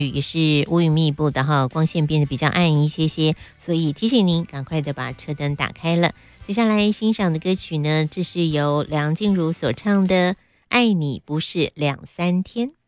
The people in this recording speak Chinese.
也是乌云密布的哈，光线变得比较暗一些些，所以提醒您赶快的把车灯打开了。接下来欣赏的歌曲呢，这是由梁静茹所唱的《爱你不是两三天》。